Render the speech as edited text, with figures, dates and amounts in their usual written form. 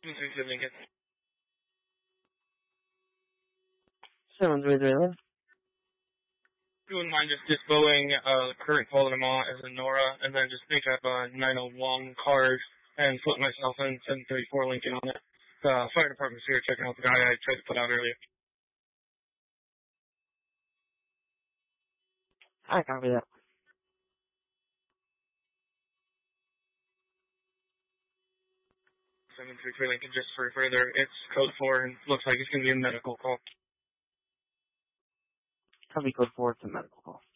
Lincoln. 733. If you wouldn't mind just dispoing current call to Lamont as a Nora, and then just pick up a 901 card and put myself in 734 Lincoln on it. The fire department's here checking out the guy I tried to put out earlier. I copy that. 733 Lincoln, just for further, it's code 4 and looks like it's going to be a medical call. Copy code 4, it's a medical call.